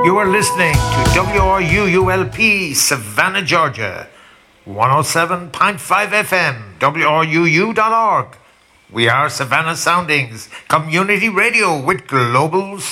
You are listening to WRUULP, Savannah, Georgia, 107.5 FM, WRUU.org. We are Savannah Soundings, community radio with global